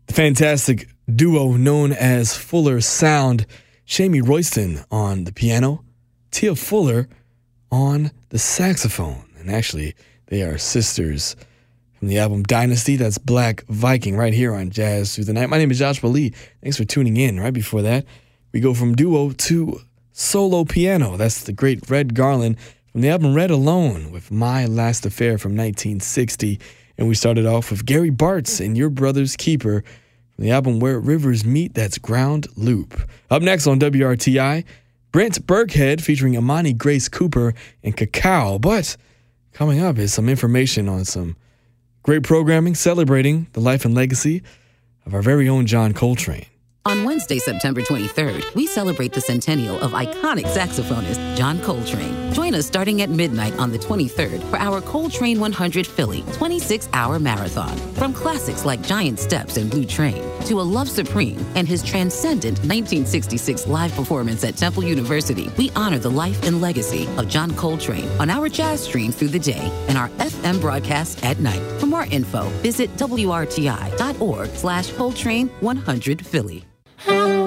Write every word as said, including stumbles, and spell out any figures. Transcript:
The fantastic duo known as Fuller Sound. Shamie Royston on the piano, Tia Fuller on the saxophone. And actually, they are sisters from the album Dynasty. That's Black Viking right here on Jazz Through the Night. My name is Joshua Lee. Thanks for tuning in. Right before that, we go from duo to solo piano. That's the great Red Garland from the album Red Alone with My Last Affair from nineteen sixty. And we started off with Gary Bartz and Your Brother's Keeper from the album Where Rivers Meet. That's Ground Loop. Up next on W R T I, Brent Burkhead featuring Amani Grace Cooper and Cacao. But coming up is some information on some great programming celebrating the life and legacy of our very own John Coltrane. On Wednesday, September twenty-third, we celebrate the centennial of iconic saxophonist John Coltrane. Join us starting at midnight on the twenty-third for our Coltrane one hundred Philly twenty-six hour marathon. From classics like Giant Steps and Blue Train to A Love Supreme and his transcendent nineteen sixty-six live performance at Temple University, we honor the life and legacy of John Coltrane on our jazz stream through the day and our F M broadcast at night. For more info, visit W R T I dot org slash Coltrane one hundred Philly.